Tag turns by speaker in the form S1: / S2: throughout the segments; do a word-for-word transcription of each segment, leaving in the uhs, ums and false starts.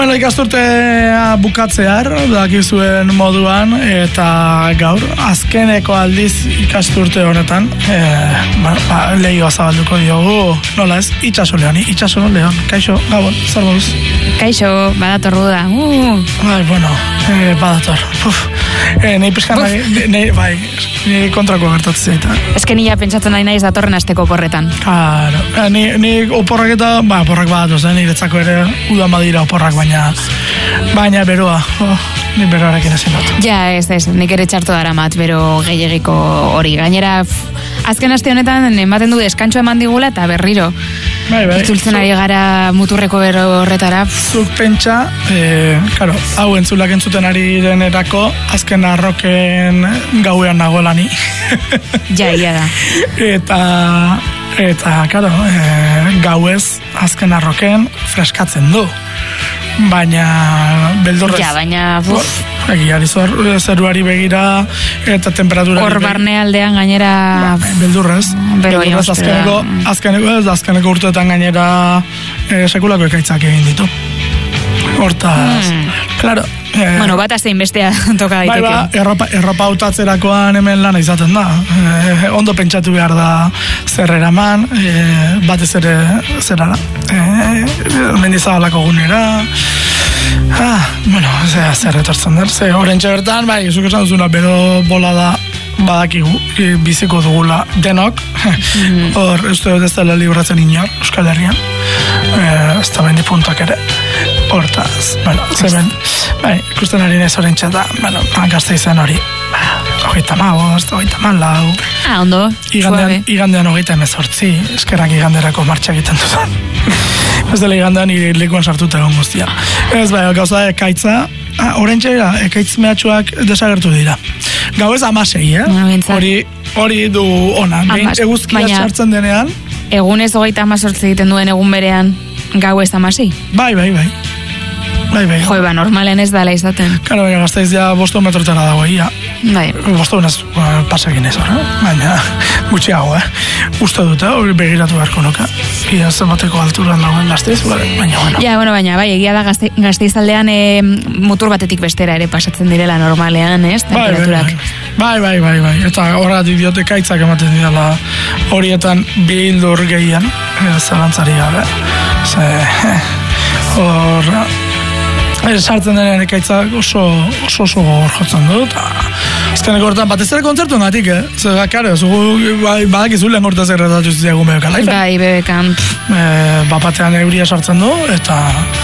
S1: Bueno, ikasturtea bukatzear, dakizuen moduan, eta gaur, azkeneko aldiz ikasturte honetan, e, ba, ba, lehioa zabalduko diogu, nola ez, itxaso leoni, itxaso leon, kaixo, gabon, zer moduz?
S2: Kaixo, badator da, uh.
S1: Bai, bueno, e, badator, puf, e, nahi pizkan nahi, nahi, bai, nahi kontrako gertatzen zaita.
S2: Ez que nila pentsatzen nahi naiz datorren asteko oporretan.
S1: Claro, e, ni, ni oporrak eta, ba, oporrak badatoz, eh, niretzako ere udan badira oporrak, baina, baina beroa, oh, ni beroarekin ezin bat.
S2: Ja, ez, ez, nik ere txarto dara mat, bero gehiagiko hori. Gainera, f, azken aste honetan ematen du deskantxo eman digula eta berriro.
S1: Bai, bai.
S2: Itzultzen ari gara muturreko bero horretara.
S1: Zuk pentsa, e, karo, hau entzulak entzuten ari denerako, azken arroken gauean nagoelani.
S2: Ja, ia da.
S1: Eta, eta, karo, e, gauez azken arroken freskatzen du. Baina beldurrez.
S2: Ja, baina uf.
S1: Egiari zeruari begira eta temperatura
S2: hor barne aldean gainera
S1: ba, beldurrez. Beldurrez azkeneko, azkeneko, ez, azkeneko urteetan gainera e, sekulako ekaitzak egin ditu. Hortaz, hmm. Claro. Eh,
S2: bueno, bat aztein bestea toka daiteke.
S1: Bai, ba, erropa, erropa hautatzerakoan hemen lana izaten da. Eh, ondo pentsatu behar da zer eraman, eh, batez ere zerara. Eh, mendizabalako gunera. Ah, bueno, zer, zer etortzen da. Zer, horrentxe bertan, bai, zuk esan duzuna, bero bola da badakigu, e, biziko dugula denok. Mm-hmm. Hor, ez dut ez dela libratzen inor, Euskal Herrian. Eh, ez da bendi puntak ere. Hortaz, bueno, zeben, bai, ikusten ari nez horrentxe da, bueno, gazte izan hori, hogeita magost, hogeita malau.
S2: Ah, ondo,
S1: igandean, igandean hogeita emezortzi, eskerrak iganderako martxa egiten duzen. Ez dela igandean lekuan sartuta egon guztia. Ez bai, gauza ekaitza, horrentxe era, ekaitz mehatxuak desagertu dira. Gau ez amasei, eh? Hori, hori du ona, behin eguzkia sartzen denean.
S2: Egunez hogeita amazortzi egiten duen egun berean, gau ez amasei?
S1: Bai, bai, bai. Bai, bai.
S2: Jo, ba, normalen ez dala izaten.
S1: Karo, baina gazteiz ja bostu metrotara dago, ia.
S2: Bai.
S1: Bostu unaz uh, pasakin ez, hori, baina gutxiago, eh? Uste dute, hori begiratu beharko nuka. Ia zenbateko alturan dagoen gazteiz, baina, bueno.
S2: Ja, bueno, baina, bai, egia da gazte, gazteiz aldean e, mutur batetik bestera ere pasatzen direla normalean, ez? Temperaturak.
S1: Bai, bai, bai, bai, bai. Eta horregatik diote kaitzak ematen dira horietan bildur gehian, zalantzari gabe. Ze, hor... sartzen denean ekaitzak oso oso oso gogor jotzen du, eta azkeneko hortan batez ere kontzertu engatik, eh? Zer, karo, zugu badakizu lehen gortaz erretatu zideagun bebekan laifen.
S2: Bai, bebekan.
S1: E, bapatean euria sartzen du, eta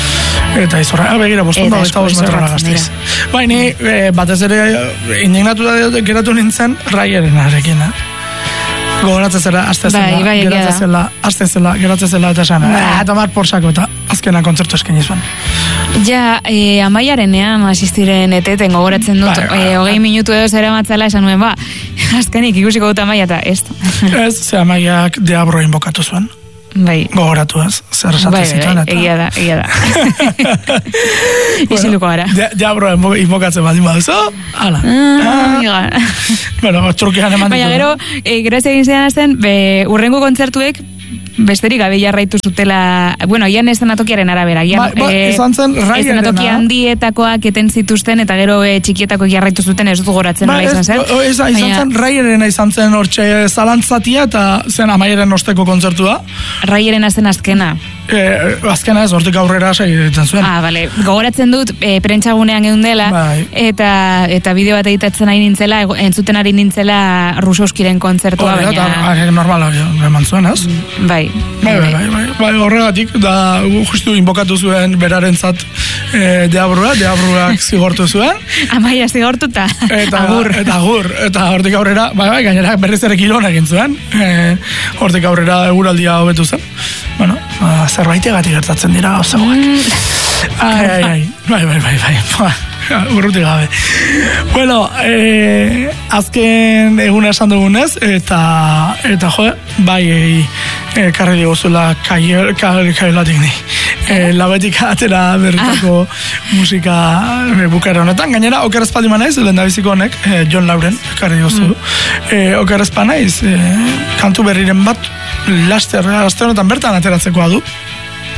S1: eta izorra, begira, bostun da, eta bost metrora gazteiz. Bai, ni e, batez ere indignatu da geratu nintzen Raieren arekin, eh? Gogoratzen zela, azte zela,
S2: bai, bai,
S1: geratzen zela, azte zela, geratzen zela, eta esan, bai. Eta mar porsako, eta azkenan kontzertu esken izan.
S2: Ja, e, amaiarenean asistiren eteten gogoratzen dut, bai, bai, e, hogei minutu edo zera matzala esan nuen, ba, azkenik ikusiko dut amaia eta ez.
S1: Ez, ze amaiak Deabro inbokatu zuen.
S2: Bai.
S1: Gogoratu ez, zer esatzen
S2: bai,
S1: zituen,
S2: eta... Egia da, egia da. Isiluko gara.
S1: Deabro inbokatzen baldin baduzu, ala.
S2: Ah,
S1: ah. Bueno, trukean eman ditu.
S2: Baina gero, e, gero ez egin zidan azten, urrengo kontzertuek, besterik gabe jarraitu zutela, bueno, ian eszenatokiaren arabera, ian,
S1: ba, ba,
S2: e, eszenatoki handietakoak eten zituzten, eta gero e, txikietako jarraitu zuten, ez dut goratzen
S1: ba,
S2: nola izan zen.
S1: Ez, ez, izan zen, Raierena izan zen hortxe zalantzatia, eta zen amaieren osteko kontzertua.
S2: Raierena zen azkena.
S1: E, azkena ez, hortik aurrera segitzen zuen.
S2: Ah, bale, gogoratzen dut, e, prentsagunean egun dela,
S1: bai.
S2: eta, eta bideo bat editatzen ari nintzela, entzuten ari nintzela Rusovskiren kontzertua,
S1: baina... Eta, normala, eman zuen, ez?
S2: Bai.
S1: Bai, bai, bai, bai, bai, horregatik, da, justu inbokatu zuen berarentzat e, Deabrua, Deabruak zigortu zuen. Amaia
S2: zigortuta,
S1: eta,
S2: agur.
S1: Eta agur, eta hortik aurrera, bai, bai, gainera berriz ere kilon egin zuen, e, hortik aurrera eguraldia hobetu zen. Bueno, zerbaitegati gertatzen dira gauzagoak. Mm. Ai, ai, ai, bai, bai, bai, bai, urruti gabe. Bueno, eh, azken eguna esan dugunez, eta, eta jo, bai, eh, karri diguzula kaiolatik ni. Eh, labetik atera berritako ah. musika eh, bukera honetan. Gainera, oker espaldi manaiz, lehen da biziko honek, eh, John Lauren, karri diguzu. Mm. Eh, oker espanaiz, eh, kantu berriren bat, laster, laster honetan bertan ateratzekoa du.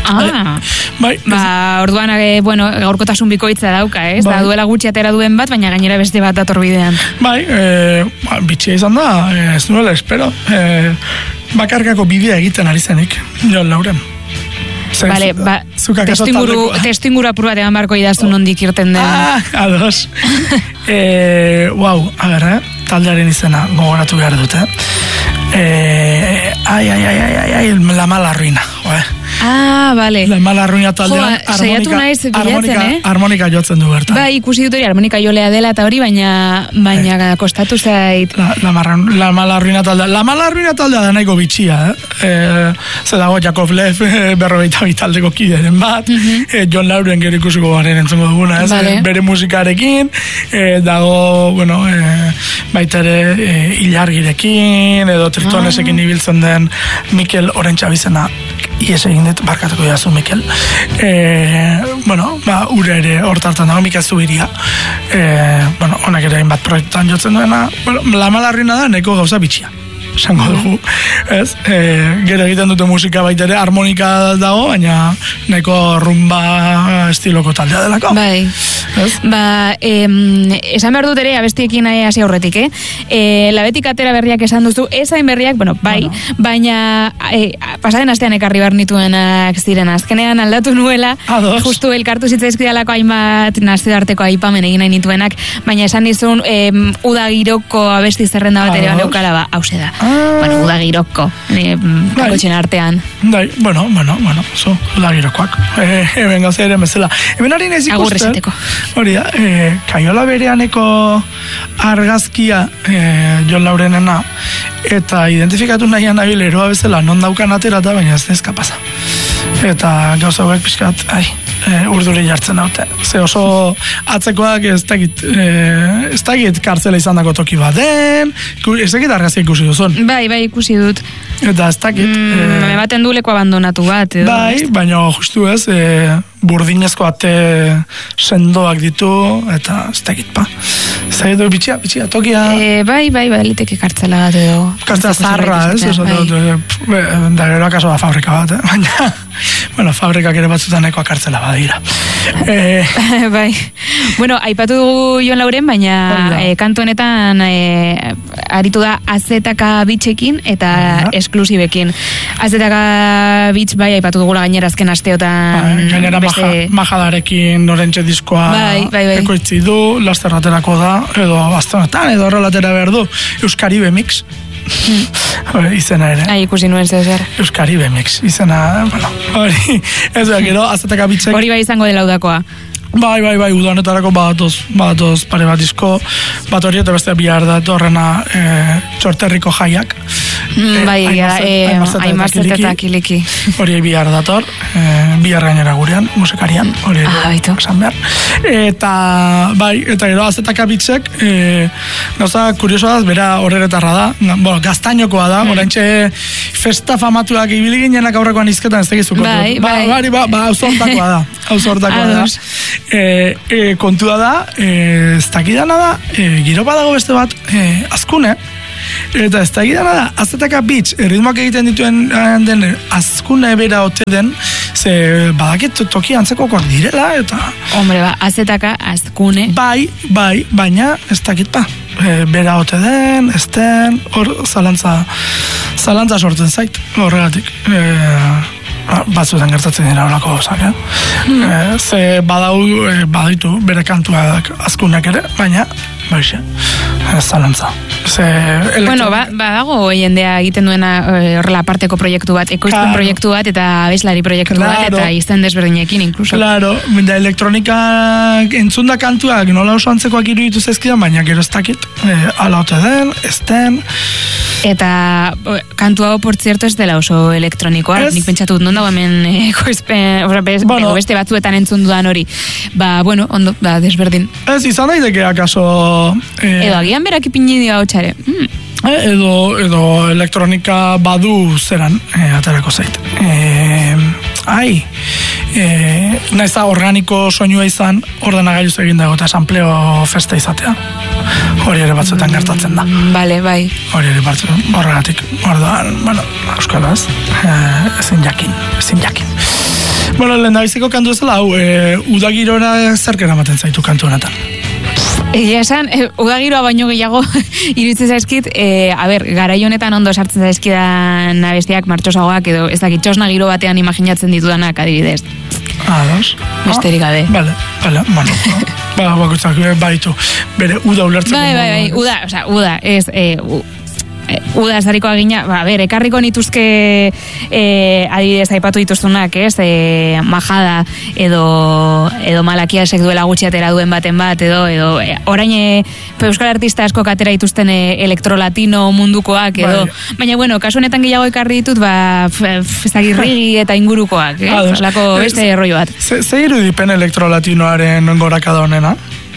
S2: Ah,
S1: bai,
S2: ba, orduan, e, bueno, gaurkotasun bikoitza dauka, ez? Bai. Da, duela gutxi atera duen bat, baina gainera beste bat dator bidean.
S1: Bai, e, ba, bitxia izan da, e, ez nuela espero. E, bakarkako bidea egiten ari zenik, Jon Lauren. Zer,
S2: vale, ba, testu inguru apur bat egan barko idaztu oh. nondik irten den.
S1: Ah, ados. e, wow, a ber, eh? Taldearen izena gogoratu behar dute. Eh, ai, ai, ai, ai, ai, la mala ruina, joe.
S2: Ah, vale.
S1: La mala ruina taldean
S2: armonika,
S1: armonika,
S2: eh?
S1: armonika jotzen du bertan.
S2: Ba, ikusi dut hori armonika jolea dela eta hori, baina baina eh. kostatu zait.
S1: La, la, marran, la mala ruina taldea. La mala ruina taldea da nahiko bitxia, eh? eh ze dago Jakov Lev berrogeita bi taldeko kideren bat, mm-hmm. eh, Jon Lauren gero ikusiko garen entzungo duguna, ez? Vale. Bere musikarekin, eh, dago, bueno, eh, baita ere eh, ilargirekin, edo tritonesekin ah. ibiltzen den Mikel Orentxabizena ies egin dut, barkatuko jazu Mikel. E, bueno, ba, ure ere hortartan dago, Mikel Zubiria. E, bueno, honak ere hainbat proiektuan jotzen duena. Bueno, la mala ruina da, neko gauza bitxia. Esango dugu, ez? E, gero egiten dute musika baita ere, harmonika dago, baina neko rumba estiloko taldea delako.
S2: Bai. Ez? Ba, em, esan behar dut ere, abestiekin hasi aurretik, eh? E, labetik atera berriak esan duzu, ezain berriak, bueno, bai, bueno. baina e, pasaden astean ekarri behar nituenak ziren, azkenean aldatu nuela, Ados. justu elkartu zitzaizkidalako hainbat nazioarteko aipamen egin nahi nituenak, baina esan dizun, em, uda giroko abesti zerrenda bat ere baneukala, ba, hause da. Ah. Bueno, uda giroko, e, kakotxen artean.
S1: Dai, bueno, bueno, bueno, zo, uda girokoak. E, eben gauza ere bezala. Eben harin ez ikusten, hori da, e, Kaiola bereaneko argazkia e, Jon Laurenena, eta identifikatu nahian nabil eroa bezala non daukan aterata, baina ez nezka pasa. Eta gauza hauek pixkat, ai, e, urduri jartzen daute. Ze oso atzekoak ez dakit, e, ez dakit kartzela izan dako toki bat den, ez dakit argazkia ikusi duzun.
S2: Bai, bai, ikusi dut.
S1: Eta ez dakit.
S2: Mm, e, baten du leku abandonatu bat. Edo,
S1: bai, baina justu ez, e, burdinezko ate sendoak ditu, eta ez dakit pa. Ez dakit du, bitxia, bitxia, tokia.
S2: E, bai, bai, bai, liteke kartzela bat edo.
S1: Kartzela zarra, ez, ez, bai. Da gero akaso da fabrika bat, eh? Baina, bueno, fabrikak ere batzutan eko akartzela badira. E,
S2: bai, bueno, aipatu dugu Jon Lauren, baina e, kantu honetan e, aritu da azetaka bitxekin eta ja. esklusibekin. Azetaka bitx bai aipatu dugula gainera azken asteotan.
S1: Bai, gainera beste... maja, majadarekin norentxe diskoa
S2: bai, bai, bai.
S1: ekoitzi du, lasterraterako da, edo astonetan, edo horrelatera behar du, Euskaribe Mix. Hmm. izena ere.
S2: Ai, ikusi nuen zer.
S1: Euskaribe Mix, izena, bueno, hori, ez da, gero, azetaka bitxek.
S2: Hori bai izango dela udakoa.
S1: Bai, bai, bai, udanetarako badatoz, badatoz pare bat disko, bat hori eta beste bihar da horrena e, txorterriko jaiak.
S2: Mm, bai, e, aimarzeta eta kiliki.
S1: Hori bihar dator, e, bihar gainera gurean, musikarian, hori
S2: ah,
S1: esan behar. Eta, bai, eta gero azetaka bitzek, e, gauza kuriosoa da, bera horretarra da, bueno, gaztainokoa da, mm. oraintxe festa famatuak ibili ginenak aurrekoan izketan ez tegizuko.
S2: Bai, bai.
S1: Ba, ba, ba, auzortakoa da, auzortakoa da. E, e, kontua da, e, ez dakidana da, e, giro badago beste bat, e, azkune, eta ez dakidana da, azetaka bitx, erritmoak egiten dituen den, azkune bera ote den, ze badakit toki antzekoak direla, eta...
S2: Hombre, ba, azetaka, azkune...
S1: Bai, bai, baina ez dakit pa, e, bera ote den, ez den, hor zalantza, zalantza sortzen zait, horregatik, e, batzuetan gertatzen dira horako gozak, eh? Mm. E, ze badau, e, badaitu bere kantuak azkunak ere, baina, baixe, ez zalantza. Ze elektron...
S2: Bueno, ba, badago jendea egiten duena horrela parteko proiektu bat, ekoizpen claro. proiektu bat eta abeslari proiektu claro. bat, eta izten desberdinekin, inkluso.
S1: Claro, da elektronikak entzunda kantuak nola oso antzekoak iruditu zaizkidan, baina gero ez dakit, e, ala ote den, ez den.
S2: Eta kantu hau, por cierto, ez dela oso elektronikoa, nik pentsatu dut non dago hemen ekoizpen, bueno. beste batzuetan entzun dudan hori. Ba, bueno, ondo, da, desberdin.
S1: Ez, izan daiteke akaso...
S2: Eh, edo agian berak ipinidia hau txare. Mm.
S1: Eh, edo, edo elektronika badu zeran, eh, aterako zait. Eh, ai, eh, naiz da organiko soinua izan, ordenagailuz egin dago eta sampleo festa izatea. Hori ere batzuetan gertatzen da.
S2: Mm, bale, bai.
S1: Hori ere batzuetan, horregatik. Orduan, bueno, euskaraz, eh, ezin jakin, ezin jakin. Bueno, lehen da biziko kantu ezela, hau, e, udagirora zerk eramaten zaitu kantu honetan.
S2: Egia esan, e, udagiroa baino gehiago iruditzen zaizkit, e, a ber, garai honetan ondo sartzen zaizkidan abestiak martxosagoak edo ez dakit txosna giro batean imaginatzen ditudanak adibidez.
S1: Ah, dos.
S2: Besterik gabe.
S1: Vale, vale, bueno. Ba, bakoitzak baitu. Bere uda ulertzeko.
S2: Bai, bai, bai, uda, o sea, uda, ez, e, u, Uda estariko agina, ba, ber, ekarriko nituzke e, adibidez aipatu dituztunak, ez, e, majada edo, edo malakiasek duela gutxiatera duen baten bat, edo, edo e, orain e, euskal artista asko katera dituzten e, elektrolatino mundukoak, edo, bai. Baina, bueno, kasu honetan gehiago ekarri ditut, ba, ezagirrigi eta ingurukoak, eh? Lako beste erroi bat.
S1: Ze, ze irudipen elektrolatinoaren gorakada honena?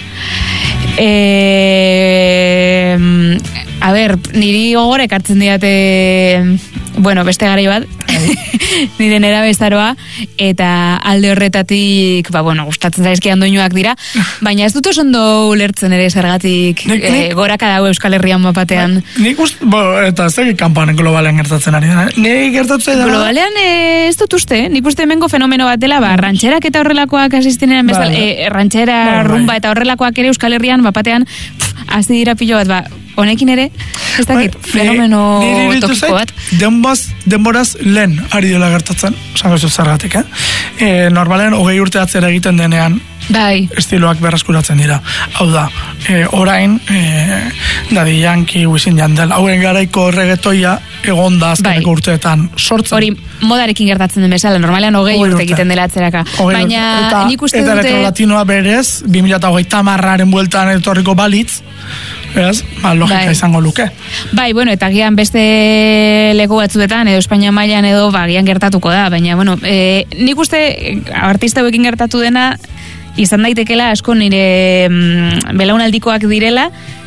S2: Eh... A ber, niri gogor ekartzen diate, bueno, beste garai bat, nire nera bezaroa, eta alde horretatik, ba, bueno, gustatzen zaizkian doinuak dira, baina ez dut oso ondo ulertzen ere zergatik nik, nik, e, goraka dago Euskal Herrian mapatean.
S1: Nik ust, bo, eta ez dakit kanpanen globalean gertatzen ari da. Nik gertatzen da.
S2: Globalean e, ez dut uste, nik uste hemengo fenomeno bat dela, ba, rantxerak eta horrelakoak asistinean bezala, e, rantxera, ba, rumba eta horrelakoak ere Euskal Herrian mapatean, hasi dira pilo bat, ba, honekin ere, ez dakit, ba, fenomeno tokiko bat.
S1: Denboraz, denboraz lehen ari dela gertatzen, esan gozu zergatik, eh? E, normalen, hogei urte atzera egiten denean,
S2: bai.
S1: Estiloak berraskuratzen dira. Hau da, e, orain, e, Daddy Yankee, Wisin Yandel, hauen garaiko reggaetoia egon da azkeneko bai. Urteetan sortzen.
S2: Hori, modarekin gertatzen den bezala, normalean hogei urte, urte egiten dela atzeraka. Baina,
S1: eta,
S2: nik uste
S1: eta
S2: dute...
S1: Eta latinoa berez, bi mila hogeita hamararen bueltan etorriko balitz, ez, ba, logika bai. Izango luke.
S2: Bai, bueno, eta gian beste leku batzuetan, edo Espainia mailan edo, ba, gian gertatuko da, baina, bueno, e, nik uste artista hauekin gertatu dena, izan daitekela asko nire mm, belaunaldikoak direla,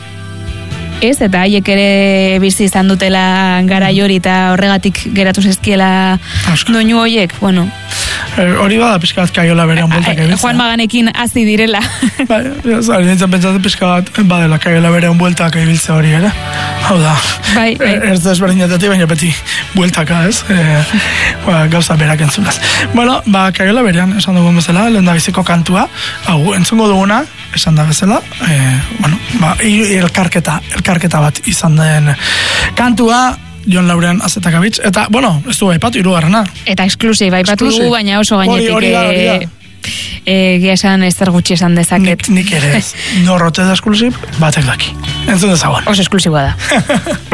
S2: ez, eta haiek ere bizi izan dutela garai hori eta horregatik geratu zezkiela doinu horiek, bueno.
S1: Hori bada pixka bat kaiola berean bueltak ebiltzea.
S2: Juan Maganekin hazi direla.
S1: Bai, zari nintzen pentsatzen pixka bat badela kaiola berean bueltak ebiltzea hori ere. Hau da,
S2: bai, bai.
S1: Ez da ezberdinetatik, baina beti bueltaka, ez? E, ba, gauza berak entzunaz. Bueno, ba, kaiola berean, esan dugun bezala, lehen da biziko kantua, hau, entzungo duguna, esan da bezala, e, bueno, ba, elkarketa, elkarketa bat izan den kantua, Jon Lauren Azetakabitz, eta, bueno, ez du aipatu hirugarrena.
S2: Eta eksklusiv, aipatu dugu, baina oso gainetik.
S1: Hori, hori da, hori da.
S2: Egia esan ez zer gutxi esan dezaket.
S1: Nik, nik ere ez. Norrote da eksklusiv, batek daki. Entzun dezagoen.
S2: Oso esklusiboa da.